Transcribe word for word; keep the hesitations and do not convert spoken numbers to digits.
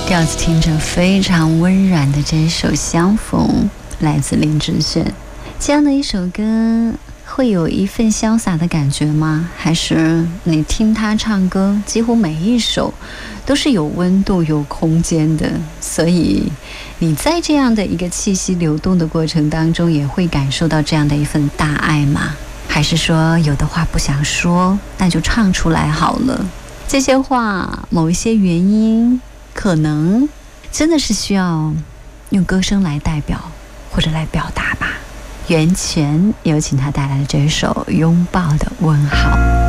调子听着非常温软的这一首《相逢》，来自林志炫。这样的一首歌会有一份潇洒的感觉吗？还是你听他唱歌几乎每一首都是有温度有空间的，所以你在这样的一个气息流动的过程当中也会感受到这样的一份大爱吗？还是说有的话不想说，那就唱出来好了？这些话某一些原因可能真的是需要用歌声来代表或者来表达吧。袁泉有请他带来的这首《拥抱的问号》。